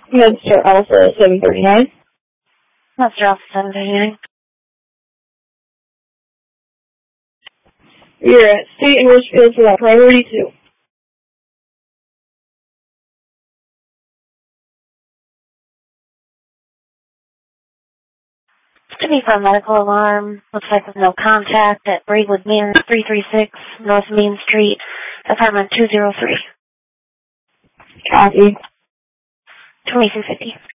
Mr. Alpha 739. Mr. Alpha 739. You're at State and Richfield for that priority 2. To be for a medical alarm, looks like with no contact at Braidwood Manor, 336 North Main Street, apartment 203. Copy. 2250.